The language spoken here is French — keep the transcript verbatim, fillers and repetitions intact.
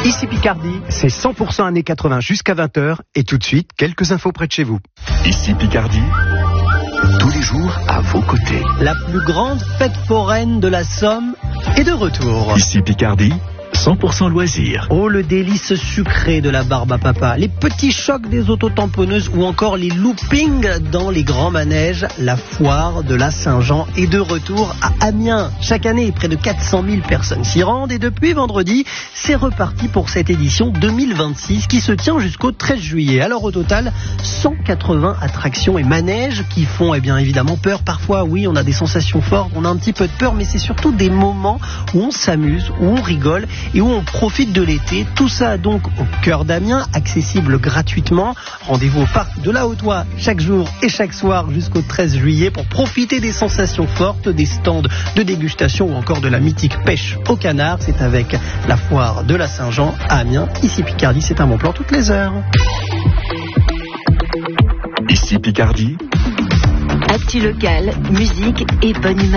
Ici Picardie, c'est cent pour cent années quatre-vingts jusqu'à vingt heures et tout de suite, quelques infos près de chez vous. Ici Picardie, tous les jours à vos côtés. La plus grande fête foraine de la Somme est de retour. Ici Picardie, cent pour cent loisirs. Oh, le délice sucré de la barbe à papa, les petits chocs des autotamponneuses ou encore les loopings dans les grands manèges. La foire de la Saint-Jean est de retour à Amiens. Chaque année, près de quatre cent mille personnes s'y rendent et depuis vendredi, c'est reparti pour cette édition deux mille vingt-six qui se tient jusqu'au treize juillet. Alors au total, cent quatre-vingts attractions et manèges qui font eh bien évidemment peur. Parfois, oui, on a des sensations fortes, on a un petit peu de peur, mais c'est surtout des moments où on s'amuse, où on rigole et où on profite de l'été. Tout ça donc au cœur d'Amiens, accessible gratuitement. Rendez-vous au parc de la Haute-Oie chaque jour et chaque soir jusqu'au treize juillet pour profiter des sensations fortes, des stands de dégustation ou encore de la mythique pêche au canard. C'est avec la foire de la Saint-Jean à Amiens. Ici Picardie, c'est un bon plan toutes les heures. Ici Picardie, Actu local, musique et bonne humeur.